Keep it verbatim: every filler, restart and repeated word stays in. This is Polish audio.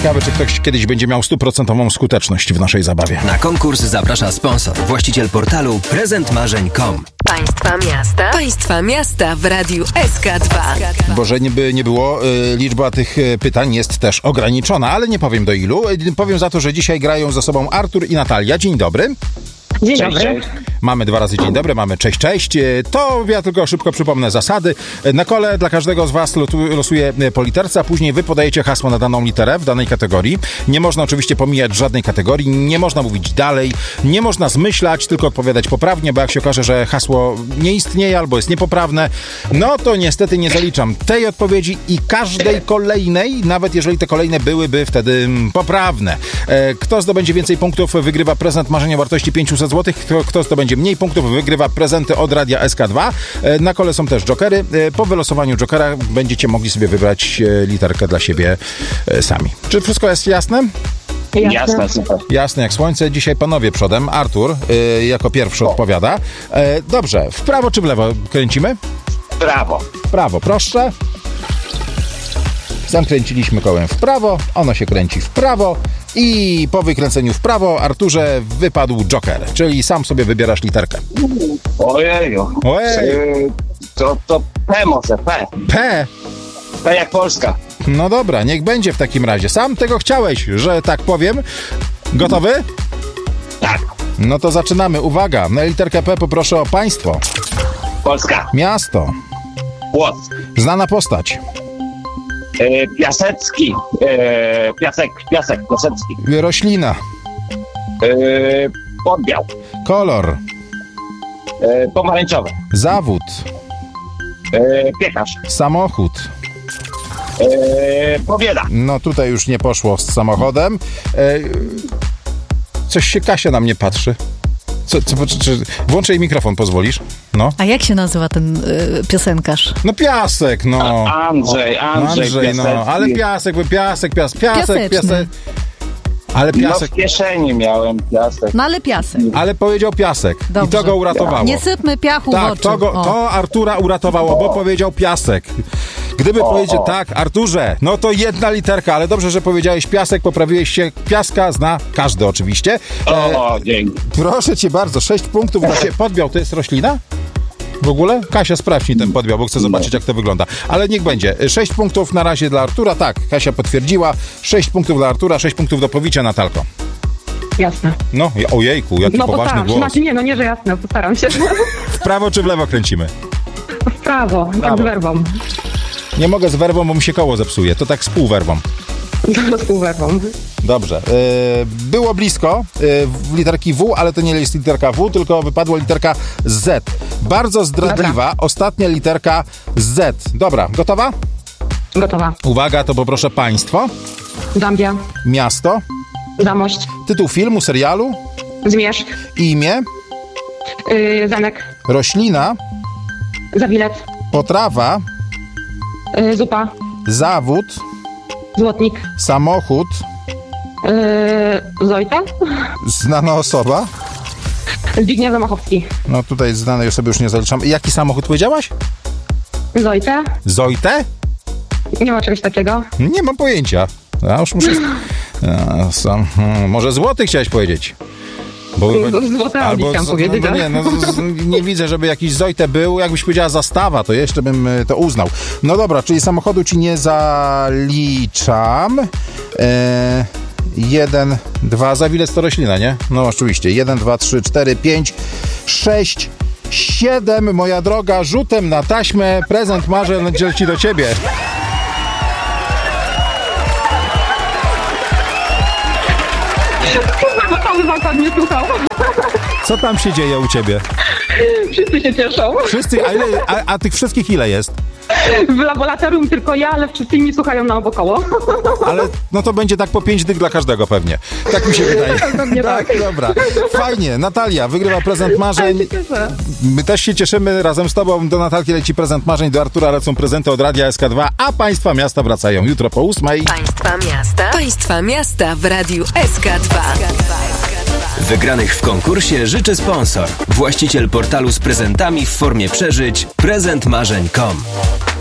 Ciekawe, czy ktoś kiedyś będzie miał stuprocentową skuteczność w naszej zabawie. Na konkurs zaprasza sponsor, właściciel portalu prezent marzeń kropka com. Państwa miasta, państwa miasta w radiu S K dwa. Bo że nie by nie było, y, liczba tych y, pytań jest też ograniczona, ale nie powiem do ilu. Y, powiem za to, że dzisiaj grają ze sobą Artur i Natalia. Dzień dobry. Dzień Cześć, dobry. cześć. Mamy dwa razy dzień dobry, mamy cześć, cześć. To ja tylko szybko przypomnę zasady. Na kole dla każdego z was losuję po literce, a później wy podajecie hasło na daną literę w danej kategorii. Nie można oczywiście pomijać żadnej kategorii, nie można mówić dalej, nie można zmyślać, tylko odpowiadać poprawnie, bo jak się okaże, że hasło nie istnieje albo jest niepoprawne, no to niestety nie zaliczam tej odpowiedzi i każdej kolejnej, nawet jeżeli te kolejne byłyby wtedy poprawne. Kto zdobędzie więcej punktów, wygrywa prezent marzenia wartości pięćset złotych. Kto, kto zdobędzie mniej punktów, wygrywa prezenty od Radia S K dwa. Na kole są też jokery. Po wylosowaniu jokera będziecie mogli sobie wybrać literkę dla siebie sami. Czy wszystko jest jasne? Jasne. Jasne, super. Jasne jak słońce. Dzisiaj panowie przodem. Artur y, jako pierwszy odpowiada. E, dobrze, w prawo czy w lewo kręcimy? Brawo. W prawo, proszę. Zakręciliśmy kołem w prawo, ono się kręci w prawo i po wykręceniu w prawo, Arturze, wypadł joker, czyli sam sobie wybierasz literkę. Ojeju. Ojej. Yy, To, to P może, P. P. P jak Polska. No dobra, niech będzie w takim razie. Sam tego chciałeś, że tak powiem. Gotowy? Tak. No to zaczynamy. Uwaga, na literkę P poproszę o państwo. Polska. Miasto. Płock. Znana postać. Yy, Piasecki. Yy, piasek, piasek, Piasecki. Roślina. Yy, Podbiał. Kolor. Yy, pomarańczowy. Zawód. Yy, piekarz. Samochód. Yy, Powieda. No tutaj już nie poszło z samochodem. E, coś się Kasia na mnie patrzy. Co, co, czy, czy, włączę jej mikrofon, pozwolisz? No. A jak się nazywa ten y, piosenkarz? No piasek, no. Andrzej, Andrzej, Andrzej, no. Piasecki. Ale piasek, bo piasek, piasek, piasek, Piaseczny. piasek. Ale No piasek. w kieszeni miałem piasek. No ale piasek. Ale powiedział piasek. Dobrze. I to go uratowało. Nie sypmy piachu w Tak, oczy. to, go, O. to Artura uratowało, bo powiedział piasek. Gdyby O, powiedzieć o. tak, Arturze, no to jedna literka, ale dobrze, że powiedziałeś piasek, poprawiłeś się. Piaska zna każdy oczywiście. E, O, dzięki. proszę cię bardzo, sześć punktów dla ciebie. Podbiał to jest roślina? W ogóle? Kasia, sprawdź mi ten podbiał, bo chcę zobaczyć, jak to wygląda. Ale niech będzie. Sześć punktów na razie dla Artura. Tak, Kasia potwierdziła. Sześć punktów dla Artura, sześć punktów do powicia, Natalko. Jasne. No, ojejku, jaki No poważny postaram się. głos. Znaczy nie, no nie, że jasne, postaram się. W prawo czy w lewo kręcimy? W prawo, tak z werwą. Nie mogę z werwą, bo mi się koło zepsuje. To tak z półwerwą. Z półwerwą. Dobrze. Yy, było blisko yy, w literki W, ale to nie jest literka W, tylko wypadła literka Z. Bardzo zdradliwa. Dobra. Ostatnia literka Z. Dobra, gotowa? Gotowa. Uwaga, to poproszę państwo. Zambia. Miasto. Zamość. Tytuł filmu, serialu. Zmierzch. Imię. Yy, zamek. Roślina. Zawilet. Potrawa. Yy, zupa. Zawód. Złotnik. Samochód. Yy, Zojta. Znana osoba. Zbigniew Zamachowski. No tutaj znanej osoby już nie zaliczam. Jaki samochód powiedziałaś? Zojta. Zojtę? Nie ma czegoś takiego. Nie mam pojęcia. Ja już muszę... A, sam, hmm, może złoty chciałeś powiedzieć? Bo, Złote Audi chciałam z- powiedzieć, no, ale- nie, no, z, nie widzę, żeby jakiś Zojte był. Jakbyś powiedziała zastawa, to jeszcze bym y, to uznał. No dobra, czyli samochodu ci nie zaliczam. E, jeden, dwa, Zawilec to roślina, nie? No oczywiście. Jeden, dwa, trzy, cztery, pięć, sześć, siedem. Moja droga, rzutem na taśmę. Prezent marzeń leci do ciebie. Bo cały zakład mnie słuchał. Co tam się dzieje u ciebie? Wszyscy się cieszą. Wszyscy, a, ile, a, a tych wszystkich ile jest? W laboratorium tylko ja, ale wszyscy inni słuchają na obokoło. Ale no to będzie tak po pięć dych dla każdego pewnie. Tak mi się wydaje. Pewnie tak, tak. dobra. Fajnie. Natalia wygrywa prezent marzeń. Ja się cieszę. My też się cieszymy. Razem z tobą do Natalki leci prezent marzeń, do Artura lecą prezenty od Radia S K dwa, a państwa miasta wracają jutro po ósmej. Państwa miasta, państwa miasta w radiu S K dwa. Wygranych w konkursie życzy sponsor, właściciel portalu z prezentami w formie przeżyć prezent marzeń kropka com.